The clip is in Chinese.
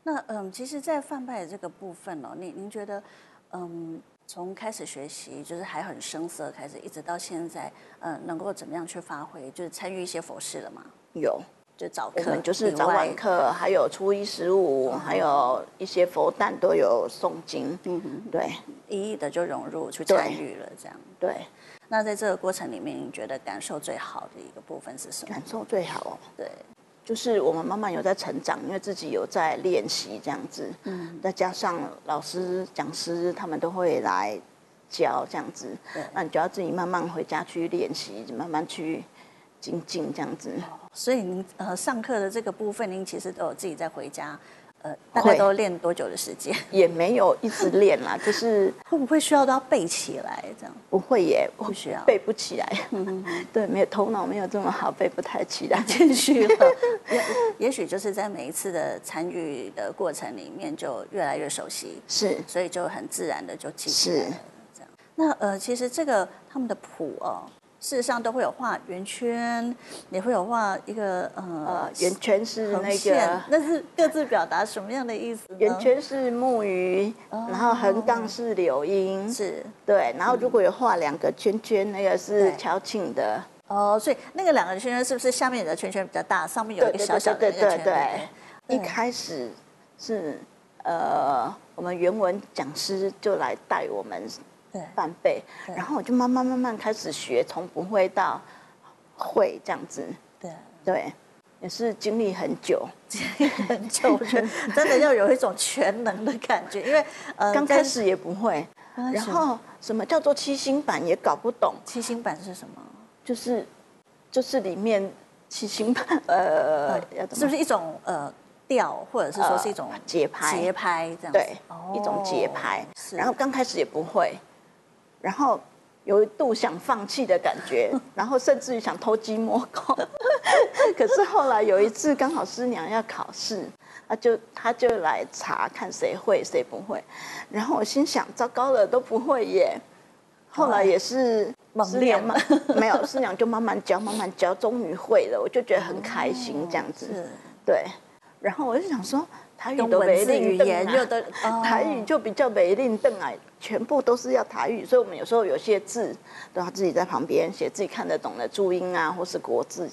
那其实，在范拜的这个部分哦，您觉得，从开始学习就是还很生涩开始，一直到现在，能够怎么样去发挥？就是参与一些佛事了吗？ 有， 就早课我们就是以外早晚课，还有初一十五，还有一些佛诞都有诵经。对， 一一的就融入去对参与了，这样。 对， 那在这个过程里面，你觉得感受最好的一个部分是什么？ 感受最好哦。 对， 就是我们慢慢有在成长，因为自己有在练习这样子，再加上老师、讲师他们都会来教这样子，那你就要自己慢慢回家去练习，慢慢去精进这样子。 所以您上课的这个部分，您其实都有自己在回家，大概都练多久的时间？ 也没有一直练啦，就是会不会需要都要背起来这样？ 不会耶， 不需要背不起来。对，没有头脑没有这么好，背不太起来。 谦虚了，也许就是在每一次的参与的过程里面，就越来越熟悉， 是， 所以就很自然的就记起来了。这样，那其实这个他们的谱哦，事实上都会有画圆圈，也会有画一个圆圈是那横线个， 那是各自表达什么样的意思呢？ 圆圈是木鱼，然后横杠是柳荫， 是对，然后如果有画两个圈圈，那个是敲磬的。 哦，所以那个两个圈圈是不是下面有的圈圈比较大，上面有一个小小的那个圈？ 对，一开始是我们原文讲师就来带我们翻背，然后我就慢慢开始学，从不会到会这样子。对，也是经历很久， 很久，我觉得真的要有一种全能的感觉，因为刚开始也不会，然后什么叫做七星板也搞不懂。 七星板是什么？ 就是里面七星板， 是不是一种调，或者是说是一种节拍？ 节拍这样子， 对，一种节拍。然后刚开始也不会，然后有一度想放弃的感觉，然后甚至于想偷鸡摸狗。可是后来有一次刚好师娘要考试，他就来查看谁会谁不会，然后我心想糟糕了都不会耶。后来也是师娘没有，师娘就慢慢教，终于会了，我就觉得很开心这样子。对，然后我就想说。台语都没令邓啊，台语就比较没令邓啊，全部都是要台语，所以我们有时候有些字都要自己在旁边写自己看得懂的注音啊，或是国字